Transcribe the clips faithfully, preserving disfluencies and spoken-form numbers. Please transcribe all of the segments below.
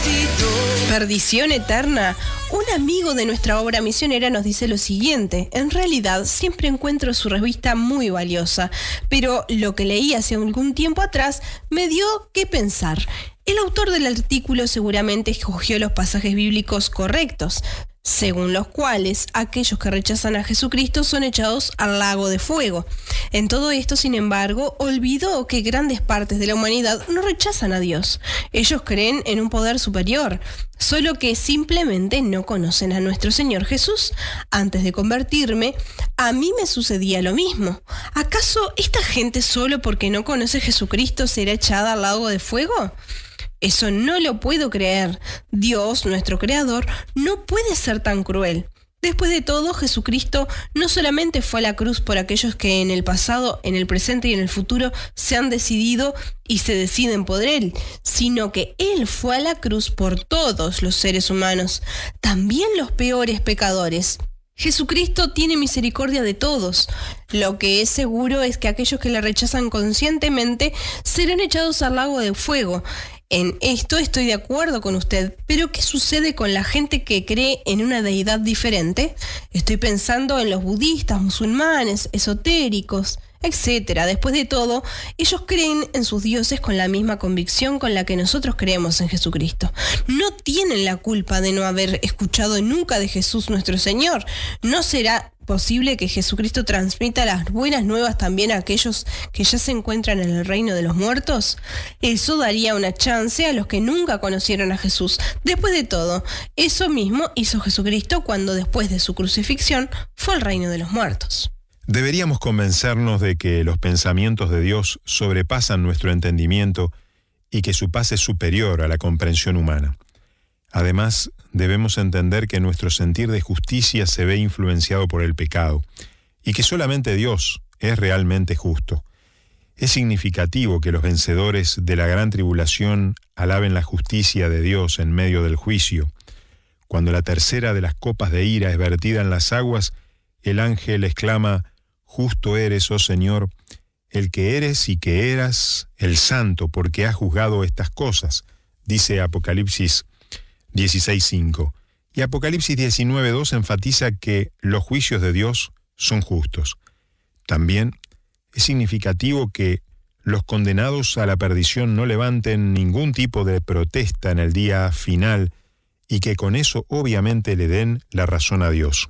Perdición eterna. Un amigo de nuestra obra misionera nos dice lo siguiente: en realidad siempre encuentro su revista muy valiosa, pero lo que leí hace algún tiempo atrás me dio que pensar. El autor del artículo seguramente escogió los pasajes bíblicos correctos, según los cuales aquellos que rechazan a Jesucristo son echados al lago de fuego. En todo esto, sin embargo, olvidó que grandes partes de la humanidad no rechazan a Dios. Ellos creen en un poder superior, solo que simplemente no conocen a nuestro Señor Jesús. Antes de convertirme, a mí me sucedía lo mismo. ¿Acaso esta gente solo porque no conoce a Jesucristo será echada al lago de fuego? Eso no lo puedo creer. Dios, nuestro Creador, no puede ser tan cruel. Después de todo, Jesucristo no solamente fue a la cruz por aquellos que en el pasado, en el presente y en el futuro se han decidido y se deciden por Él, sino que Él fue a la cruz por todos los seres humanos, también los peores pecadores. Jesucristo tiene misericordia de todos. Lo que es seguro es que aquellos que le rechazan conscientemente serán echados al lago de fuego. En esto estoy de acuerdo con usted, pero ¿qué sucede con la gente que cree en una deidad diferente? Estoy pensando en los budistas, musulmanes, esotéricos, etcétera. Después de todo, ellos creen en sus dioses con la misma convicción con la que nosotros creemos en Jesucristo. No tienen la culpa de no haber escuchado nunca de Jesús nuestro Señor. ¿No será posible que Jesucristo transmita las buenas nuevas también a aquellos que ya se encuentran en el reino de los muertos? Eso daría una chance a los que nunca conocieron a Jesús. Después de todo, eso mismo hizo Jesucristo cuando después de su crucifixión fue al reino de los muertos. Deberíamos convencernos de que los pensamientos de Dios sobrepasan nuestro entendimiento y que su paz es superior a la comprensión humana. Además, debemos entender que nuestro sentir de justicia se ve influenciado por el pecado y que solamente Dios es realmente justo. Es significativo que los vencedores de la gran tribulación alaben la justicia de Dios en medio del juicio. Cuando la tercera de las copas de ira es vertida en las aguas, el ángel exclama: «Justo eres, oh Señor, el que eres y que eras, el santo, porque has juzgado estas cosas», dice Apocalipsis dieciséis cinco. Y Apocalipsis diecinueve dos enfatiza que los juicios de Dios son justos. También es significativo que los condenados a la perdición no levanten ningún tipo de protesta en el día final y que con eso obviamente le den la razón a Dios.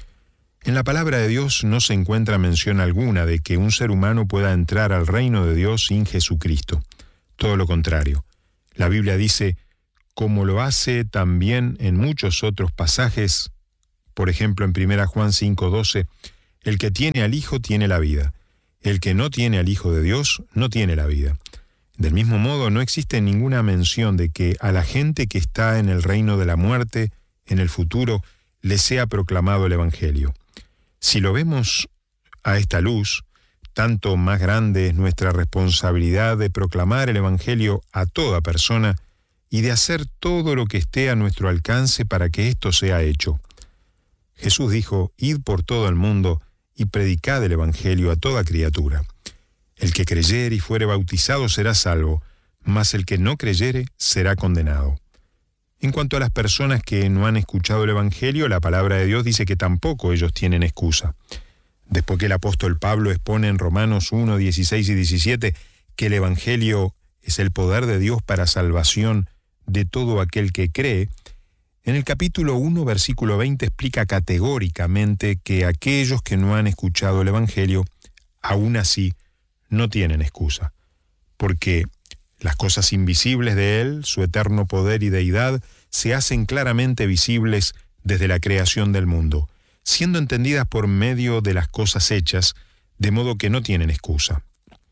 En la palabra de Dios no se encuentra mención alguna de que un ser humano pueda entrar al reino de Dios sin Jesucristo. Todo lo contrario. La Biblia dice, como lo hace también en muchos otros pasajes, por ejemplo en primera Juan cinco doce, el que tiene al Hijo tiene la vida. El que no tiene al Hijo de Dios no tiene la vida. Del mismo modo, no existe ninguna mención de que a la gente que está en el reino de la muerte, en el futuro, le sea proclamado el Evangelio. Si lo vemos a esta luz, tanto más grande es nuestra responsabilidad de proclamar el Evangelio a toda persona y de hacer todo lo que esté a nuestro alcance para que esto sea hecho. Jesús dijo, «Id por todo el mundo y predicad el Evangelio a toda criatura. El que creyere y fuere bautizado será salvo, mas el que no creyere será condenado». En cuanto a las personas que no han escuchado el Evangelio, la palabra de Dios dice que tampoco ellos tienen excusa. Después que el apóstol Pablo expone en Romanos uno, dieciséis y diecisiete que el Evangelio es el poder de Dios para salvación de todo aquel que cree, en el capítulo uno, versículo veinte, explica categóricamente que aquellos que no han escuchado el Evangelio, aún así, no tienen excusa, porque las cosas invisibles de Él, su eterno poder y deidad, se hacen claramente visibles desde la creación del mundo, siendo entendidas por medio de las cosas hechas, de modo que no tienen excusa.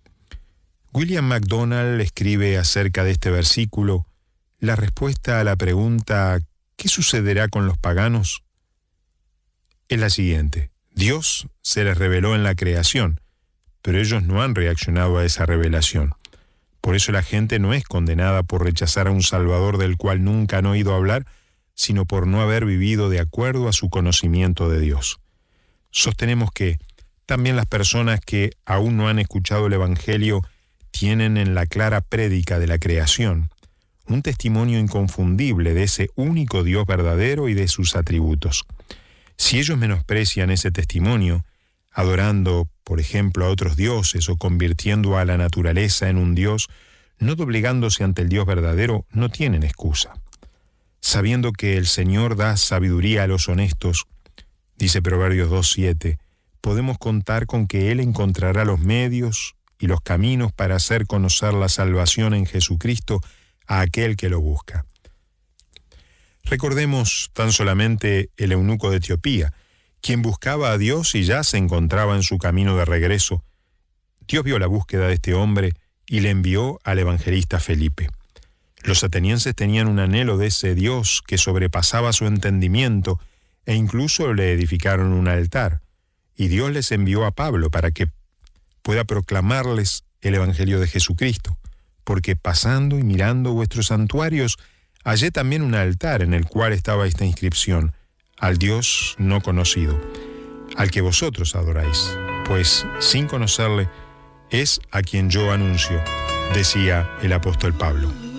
William MacDonald escribe acerca de este versículo la respuesta a la pregunta ¿qué sucederá con los paganos? Es la siguiente: Dios se les reveló en la creación, pero ellos no han reaccionado a esa revelación. Por eso la gente no es condenada por rechazar a un Salvador del cual nunca han oído hablar, sino por no haber vivido de acuerdo a su conocimiento de Dios. Sostenemos que también las personas que aún no han escuchado el Evangelio tienen en la clara prédica de la creación un testimonio inconfundible de ese único Dios verdadero y de sus atributos. Si ellos menosprecian ese testimonio, adorando, por ejemplo, a otros dioses o convirtiendo a la naturaleza en un dios, no doblegándose ante el Dios verdadero, no tienen excusa. Sabiendo que el Señor da sabiduría a los honestos, dice Proverbios dos siete, podemos contar con que Él encontrará los medios y los caminos para hacer conocer la salvación en Jesucristo a aquel que lo busca. Recordemos tan solamente el eunuco de Etiopía, quien buscaba a Dios y ya se encontraba en su camino de regreso. Dios vio la búsqueda de este hombre y le envió al evangelista Felipe. Los atenienses tenían un anhelo de ese Dios que sobrepasaba su entendimiento e incluso le edificaron un altar. Y Dios les envió a Pablo para que pueda proclamarles el evangelio de Jesucristo, porque pasando y mirando vuestros santuarios, hallé también un altar en el cual estaba esta inscripción: al Dios no conocido, al que vosotros adoráis, pues sin conocerle es a quien yo anuncio, decía el apóstol Pablo.